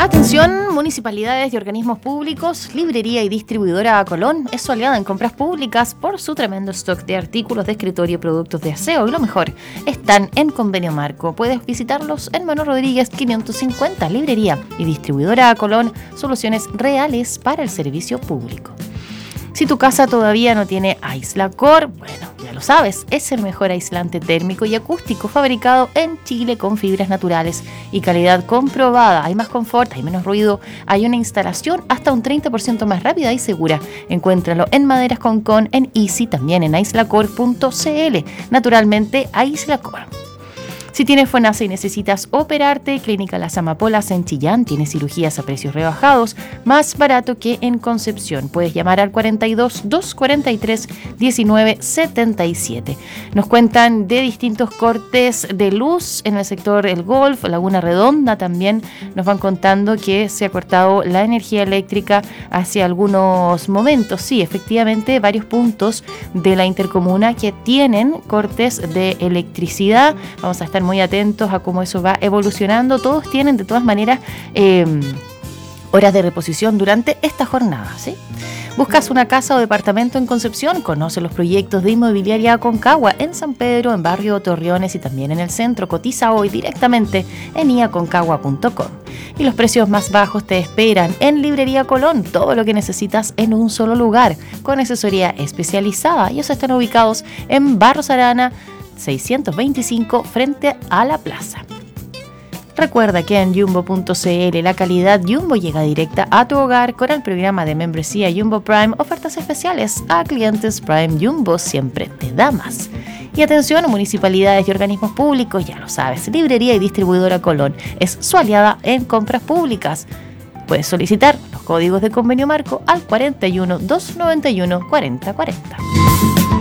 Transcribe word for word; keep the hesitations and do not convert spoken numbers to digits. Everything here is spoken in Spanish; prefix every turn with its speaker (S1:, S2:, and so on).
S1: Atención, municipalidades y organismos públicos, librería y distribuidora Colón es su aliada en compras públicas por su tremendo stock de artículos de escritorio y productos de aseo. Y lo mejor, están en convenio marco. Puedes visitarlos en Manuel Rodríguez quinientos cincuenta, librería y distribuidora Colón, soluciones reales para el servicio público. Si tu casa todavía no tiene Aislacor, bueno, ya lo sabes, es el mejor aislante térmico y acústico fabricado en Chile con fibras naturales y calidad comprobada. Hay más confort, hay menos ruido, hay una instalación hasta un treinta por ciento más rápida y segura. Encuéntralo en Maderas Concon, en Easy, también en aislacor punto cl. Naturalmente, Aislacor. Si tienes FONASA y necesitas operarte, Clínica Las Amapolas en Chillán tiene cirugías a precios rebajados, más barato que en Concepción. Puedes llamar al cuarenta y dos, doscientos cuarenta y tres, diecinueve setenta y siete. Nos cuentan de distintos cortes de luz en el sector El Golf, Laguna Redonda también. Nos van contando que se ha cortado la energía eléctrica hace algunos momentos. Sí, efectivamente, varios puntos de la intercomuna que tienen cortes de electricidad. Vamos a estar muy atentos a cómo eso va evolucionando. Todos tienen de todas maneras eh, horas de reposición durante esta jornada, ¿sí? ¿Buscas una casa o departamento en Concepción? Conoce los proyectos de Inmobiliaria Aconcagua en San Pedro, en Barrio Torreones y también en el centro. Cotiza hoy directamente en i aconcagua punto com. Y los precios más bajos te esperan en Librería Colón. Todo lo que necesitas en un solo lugar, con asesoría especializada. Ellos están ubicados en Barros Arana seiscientos veinticinco frente a la plaza. Recuerda que en Jumbo punto cl la calidad Jumbo llega directa a tu hogar con el programa de membresía Jumbo Prime, ofertas especiales a clientes Prime. Jumbo siempre te da más. Y atención, municipalidades y organismos públicos, ya lo sabes, librería y distribuidora Colón es su aliada en compras públicas. Puedes solicitar los códigos de convenio marco al cuarenta y uno, doscientos noventa y uno, cuarenta cuarenta.